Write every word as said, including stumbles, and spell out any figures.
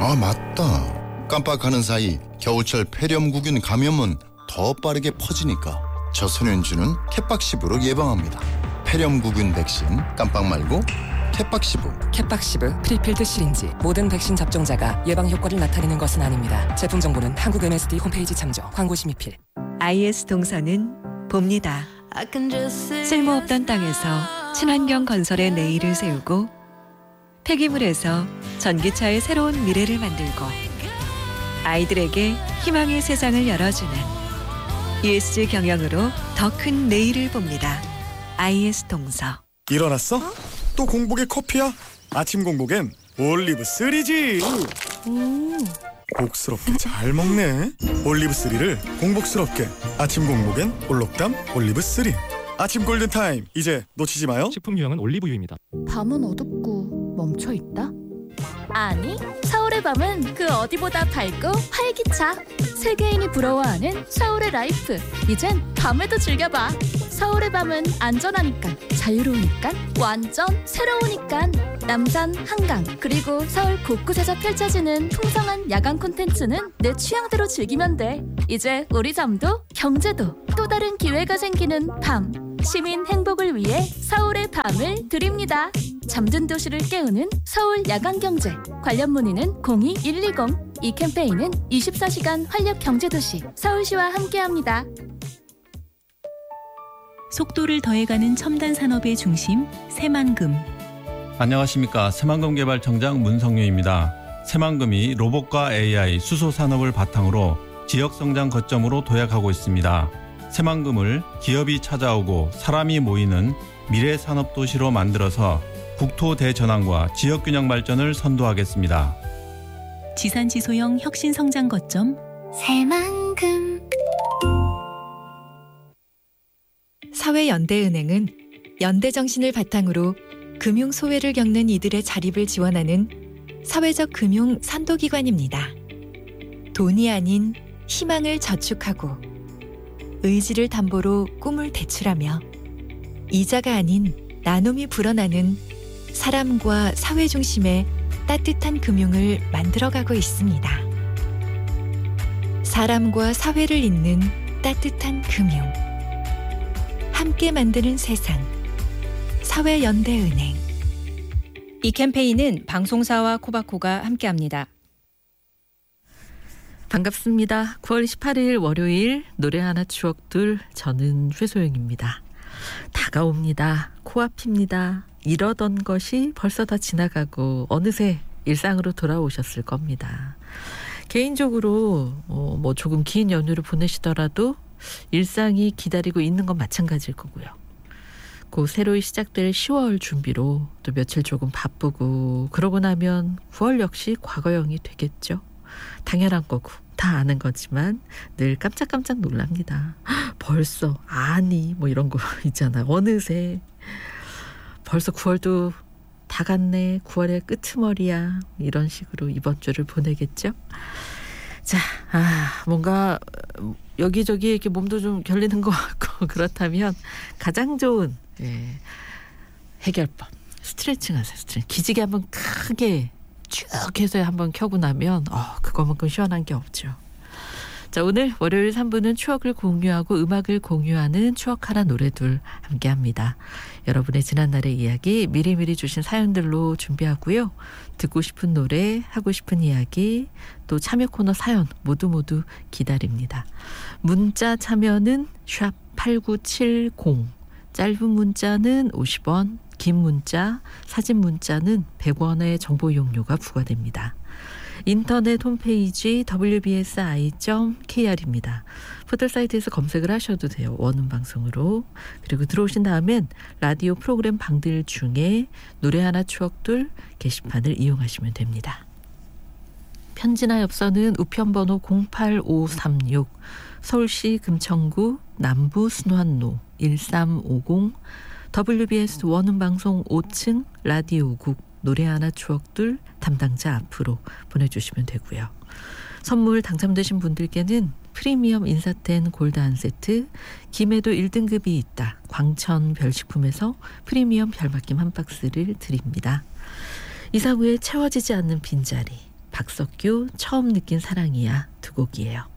아, 맞다. 깜빡하는 사이 겨울철 폐렴구균 감염은 더 빠르게 퍼지니까 저소년주는 캣박시브로 예방합니다. 폐렴구균 백신 깜빡 말고 캣박시브. 캣박시브 프리필드 시린지. 모든 백신 접종자가 예방 효과를 나타내는 것은 아닙니다. 제품 정보는 한국 엠에스디 홈페이지 참조. 광고 심의필. 아이에스 동서는 봅니다. 쓸모없던 땅에서 친환경 건설의 내일을 세우고 폐기물에서 전기차의 새로운 미래를 만들고 아이들에게 희망의 세상을 열어주는 이에스지 경영으로 더 큰 내일을 봅니다. 아이에스 동서. 일어났어? 어? 또 공복에 커피야? 아침 공복엔 올리브 쓰리지. 오. 복스럽게 잘 먹네. 올리브 쓰리를 공복스럽게. 아침 공복엔 올록담 올리브 쓰리. 아침 골든타임, 이제 놓치지 마요. 식품 유형은 올리브유입니다. 밤은 어둡고 멈춰있다? 아니, 서울의 밤은 그 어디보다 밝고 활기차. 세계인이 부러워하는 서울의 라이프. 이젠 밤에도 즐겨봐. 서울의 밤은 안전하니까, 자유로우니까, 완전 새로우니까. 남산, 한강, 그리고 서울 곳곳에서 펼쳐지는 풍성한 야간 콘텐츠는 내 취향대로 즐기면 돼. 이제 우리 잠도 경제도 또 다른 기회가 생기는 밤. 시민 행복을 위해 서울의 밤을 드립니다. 잠든 도시를 깨우는 서울 야간경제. 관련 문의는 공이 일이공. 이 캠페인은 이십사 시간 활력 경제도시 서울시와 함께합니다. 속도를 더해가는 첨단 산업의 중심 새만금. 안녕하십니까. 새만금개발청장 문성유입니다. 새만금이 로봇과 에이아이, 수소 산업을 바탕으로 지역성장 거점으로 도약하고 있습니다. 새만금을 기업이 찾아오고 사람이 모이는 미래 산업 도시로 만들어서 국토 대전환과 지역균형 발전을 선도하겠습니다. 지산지 소형 혁신 성장 거점 새만금. 사회연대은행은 연대 정신을 바탕으로 금융 소외를 겪는 이들의 자립을 지원하는 사회적 금융 선도기관입니다. 돈이 아닌 희망을 저축하고 의지를 담보로 꿈을 대출하며 이자가 아닌 나눔이 불어나는 사람과 사회 중심의 따뜻한 금융을 만들어가고 있습니다. 사람과 사회를 잇는 따뜻한 금융. 함께 만드는 세상. 사회연대은행. 이 캠페인은 방송사와 코바코가 함께합니다. 반갑습니다. 구월 십팔일 월요일 노래 하나 추억들, 저는 최소영입니다. 다가옵니다. 코앞입니다. 이러던 것이 벌써 다 지나가고 어느새 일상으로 돌아오셨을 겁니다. 개인적으로 어, 뭐 조금 긴 연휴를 보내시더라도 일상이 기다리고 있는 건 마찬가지일 거고요. 그 새로이 시작될 시월 준비로 또 며칠 조금 바쁘고 그러고 나면 구월 역시 과거형이 되겠죠. 당연한 거고 다 아는 거지만 늘 깜짝깜짝 놀랍니다. 벌써 아니 뭐 이런 거 있잖아. 어느새 벌써 구월도 다 갔네. 구월의 끄트머리야. 이런 식으로 이번 주를 보내겠죠. 자, 아, 뭔가 여기저기 이렇게 몸도 좀 결리는 것 같고 그렇다면 가장 좋은 예, 해결법. 스트레칭 하세요. 스트레칭. 기지개 한번 크게 쭉 해서 한번 켜고 나면 어, 그거만큼 시원한 게 없죠. 자, 오늘 월요일 삼 부는 추억을 공유하고 음악을 공유하는 추억하라 노래둘 함께합니다. 여러분의 지난날의 이야기 미리미리 주신 사연들로 준비하고요. 듣고 싶은 노래, 하고 싶은 이야기, 또 참여 코너 사연 모두 모두 기다립니다. 문자 참여는 샵 팔구칠공, 짧은 문자는 오십 원, 긴 문자, 사진 문자는 백 원의 정보 이용료가 부과됩니다. 인터넷 홈페이지 더블유 비 에스 아이 닷 케이알입니다. 포털사이트에서 검색을 하셔도 돼요. 원음 방송으로. 그리고 들어오신 다음엔 라디오 프로그램 방들 중에 노래 하나 추억들 게시판을 이용하시면 됩니다. 편지나 엽서는 우편번호 공팔오삼육, 서울시 금천구 남부 순환로 일삼오공, 더블유 비 에스 원음방송 오 층 라디오국 노래 하나 추억들 담당자 앞으로 보내주시면 되고요. 선물 당첨되신 분들께는 프리미엄 인사텐 골드 한 세트, 김해도 일 등급이 있다 광천 별식품에서 프리미엄 별맛김 한 박스를 드립니다. 이사 후에 채워지지 않는 빈자리, 박석규 처음 느낀 사랑이야 두 곡이에요.